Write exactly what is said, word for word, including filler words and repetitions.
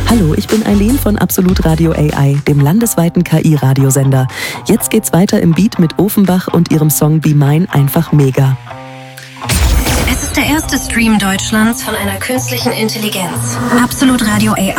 Hallo, ich bin Eileen von Absolut Radio A I, dem landesweiten K I-Radiosender. Jetzt geht's weiter im Beat mit Ofenbach und ihrem Song Be Mine, einfach mega. Es ist der erste Stream Deutschlands von einer künstlichen Intelligenz. Absolut Radio A I.